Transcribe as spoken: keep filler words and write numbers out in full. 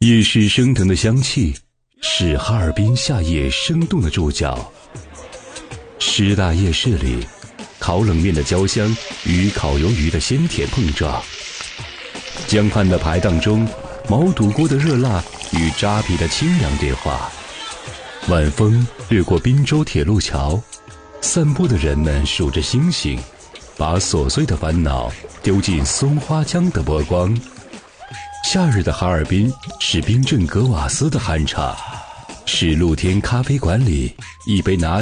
夜市升腾的香气是哈尔滨夏夜生动的注脚。师大夜市里，烤冷面的焦香与烤鱿鱼的鲜甜碰撞，江畔的排档中，毛肚锅的热辣与扎皮的清凉对话。晚风掠过滨州铁路桥，散步的人们数着星星，把琐碎的烦恼丢进松花江的波光。夏日的哈尔滨是冰镇格瓦斯的酣畅，是露天咖啡馆里一杯拿